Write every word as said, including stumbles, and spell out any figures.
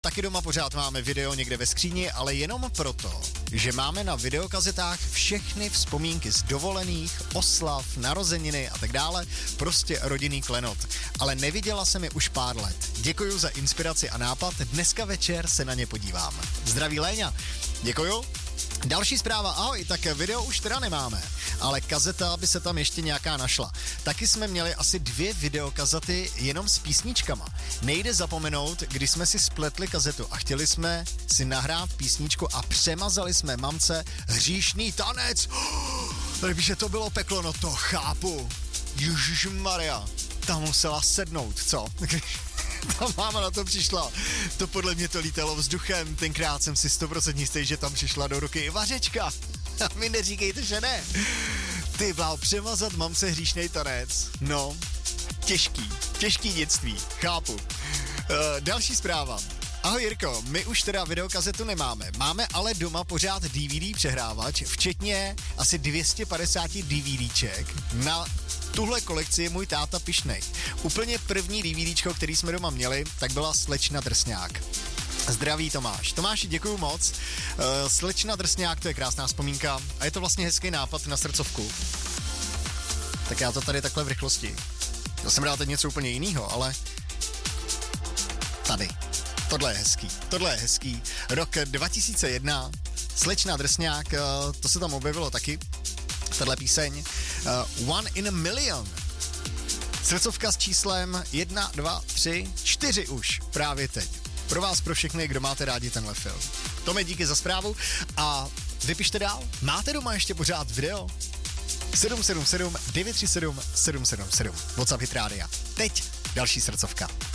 Taky doma pořád máme video někde ve skříni, ale jenom proto, že máme na videokazetách všechny vzpomínky z dovolených, oslav, narozeniny a tak dále, prostě rodinný klenot. Ale neviděla jsem je už pár let. Děkuju za inspiraci a nápad, dneska večer se na ně podívám. Zdraví Léňa. Děkuju. Další zpráva, ahoj, tak video už teda nemáme, ale kazeta by se tam ještě nějaká našla. Taky jsme měli asi dvě videokazety jenom s písničkama. Nejde zapomenout, když jsme si spletli kazetu a chtěli jsme si nahrát písničku a přemazali jsme mamce Hříšný tanec. Takže to bylo peklo, no to chápu. Ježišmarja, tam musela sednout, co? Ta máma na to přišla. To podle mě to lítalo vzduchem. Tenkrát jsem si sto procent jistý, že tam přišla do ruky i vařečka. A mi neříkejte, že ne. Ty bláho, přemazat mamce hříšnej tanec. No, těžký, těžký dětství, chápu. Uh, další zpráva. Ahoj Jirko, my už teda videokazetu nemáme, máme ale doma pořád D V D přehrávač, včetně asi dvě stě padesát DVDček. Na tuhle kolekci je můj táta pyšnej. Úplně první DVDčko, který jsme doma měli, tak byla Slečna Drsňák. Zdraví Tomáš. Tomáši, děkuju moc. Uh, Slečna Drsňák, to je krásná vzpomínka a je to vlastně hezký nápad na srdcovku. Tak já to tady takhle v rychlosti. Já jsem dal teď něco úplně jiného, ale tady. Tohle je hezký, tohle je hezký. Rok dva tisíce jedna, Slečna Drsňák, to se tam objevilo taky, tahle píseň. Uh, One in a Million. Srdcovka s číslem jedna, dva, tři, čtyři už právě teď. Pro vás, pro všechny, kdo máte rádi tenhle film. Tome, díky za zprávu a vypište dál. Máte doma ještě pořád video? sedm sedm sedm, devět tři sedm, sedm sedm sedm. WhatsApp Hit Rádia. Teď další srdcovka.